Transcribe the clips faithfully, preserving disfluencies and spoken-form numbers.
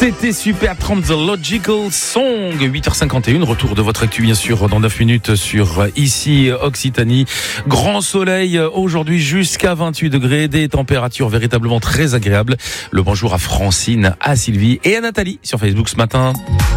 C'était Super Tramp, The Logical Song. huit heures cinquante et un, retour de votre actu bien sûr dans neuf minutes sur Ici Occitanie. Grand soleil aujourd'hui jusqu'à vingt-huit degrés, des températures véritablement très agréables. Le bonjour à Francine, à Sylvie et à Nathalie sur Facebook ce matin.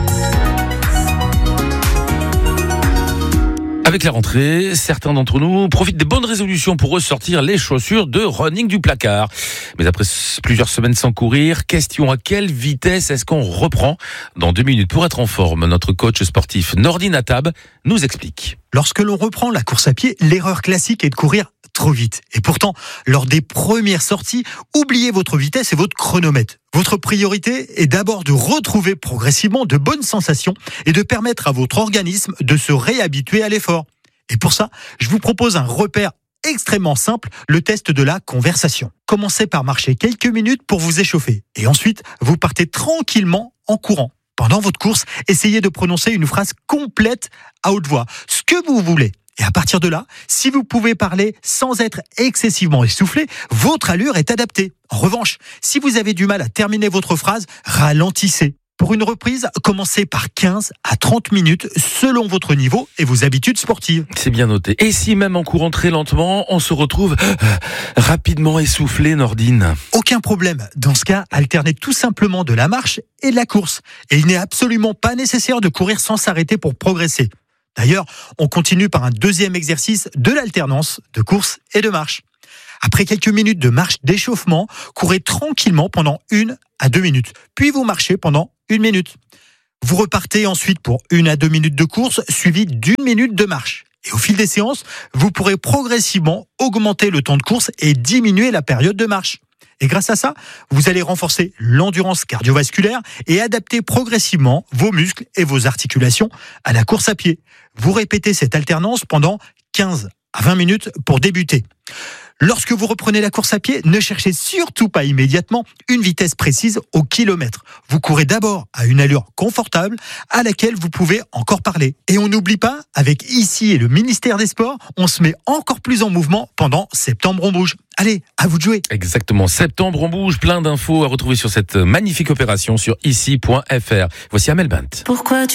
Avec la rentrée, certains d'entre nous profitent des bonnes résolutions pour ressortir les chaussures de running du placard. Mais après plusieurs semaines sans courir, question à quelle vitesse est-ce qu'on reprend ? Dans deux minutes, pour être en forme, notre coach sportif Nordine Atab nous explique. Lorsque l'on reprend la course à pied, l'erreur classique est de courir trop vite. Et pourtant, lors des premières sorties, oubliez votre vitesse et votre chronomètre. Votre priorité est d'abord de retrouver progressivement de bonnes sensations et de permettre à votre organisme de se réhabituer à l'effort. Et pour ça, je vous propose un repère extrêmement simple, le test de la conversation. Commencez par marcher quelques minutes pour vous échauffer. Et ensuite, vous partez tranquillement en courant. Pendant votre course, essayez de prononcer une phrase complète à haute voix, ce que vous voulez. Et à partir de là, si vous pouvez parler sans être excessivement essoufflé, votre allure est adaptée. En revanche, si vous avez du mal à terminer votre phrase, ralentissez. Pour une reprise, commencez par quinze à trente minutes selon votre niveau et vos habitudes sportives. C'est bien noté. Et si même en courant très lentement, on se retrouve rapidement essoufflé, Nordine ? Aucun problème. Dans ce cas, alternez tout simplement de la marche et de la course. Et il n'est absolument pas nécessaire de courir sans s'arrêter pour progresser. D'ailleurs, on continue par un deuxième exercice de l'alternance de course et de marche. Après quelques minutes de marche d'échauffement, courez tranquillement pendant une à deux minutes. Puis vous marchez pendant une minute. Vous repartez ensuite pour une à deux minutes de course, suivi d'une minute de marche. Et au fil des séances, vous pourrez progressivement augmenter le temps de course et diminuer la période de marche. Et grâce à ça, vous allez renforcer l'endurance cardiovasculaire et adapter progressivement vos muscles et vos articulations à la course à pied. Vous répétez cette alternance pendant quinze à vingt minutes pour débuter. Lorsque vous reprenez la course à pied, ne cherchez surtout pas immédiatement une vitesse précise au kilomètre. Vous courez d'abord à une allure confortable à laquelle vous pouvez encore parler. Et on n'oublie pas, avec Ici et le ministère des Sports, on se met encore plus en mouvement pendant Septembre on bouge. Allez, à vous de jouer. Exactement, Septembre on bouge, plein d'infos à retrouver sur cette magnifique opération sur ici point f r. Voici Amel Bent. Pourquoi tu